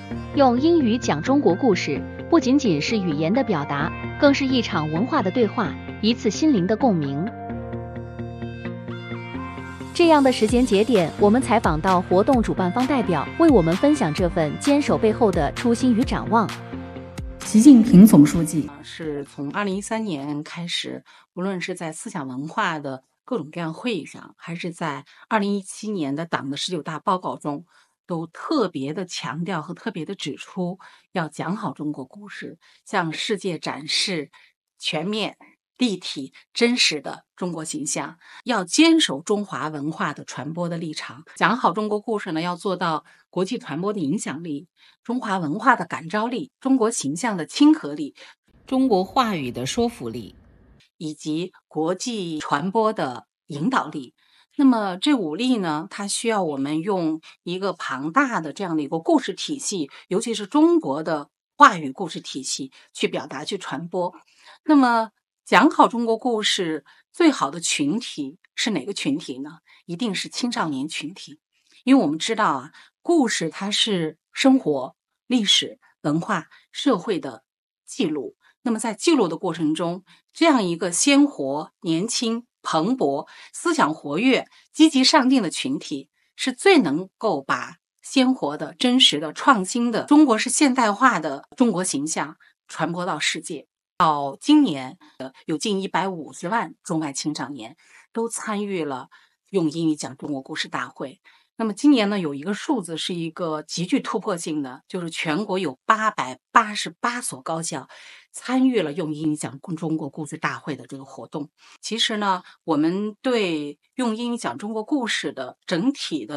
用英语讲中国故事，不仅仅是语言的表达，更是一场文化的对话，一次心灵的共鸣。这样的时间节点，我们采访到活动主办方代表，为我们分享这份坚守背后的初心与展望。 习近平总书记是从2013年开始，无论是在思想文化的各种各样会议上，还是在2017年的党的19大报告中，都特别的强调和特别的指出，要讲好中国故事，向世界展示全面、立体、真实的中国形象，要坚守中华文化的传播的立场。讲好中国故事呢，要做到国际传播的影响力、中华文化的感召力、中国形象的亲和力、中国话语的说服力，以及国际传播的引导力。那么这5力呢，它需要我们用一个庞大的这样的一个故事体系，尤其是中国的话语故事体系去表达、去传播。那么讲好中国故事最好的群体是哪个群体呢？一定是青少年群体。因为我们知道啊，故事它是生活、历史、文化、社会的记录。那么在记录的过程中，这样一个鲜活、年轻、蓬勃、思想活跃、积极上进的群体，是最能够把鲜活的、真实的、创新的中国式现代化的中国形象传播到世界。到今年有近150万中外青少年都参与了用英语讲中国故事大会。那么今年呢，有一个数字是一个极具突破性的，就是全国有888所高校参与了用英语讲中国故事大会的这个活动。其实呢，我们对用英语讲中国故事的整体的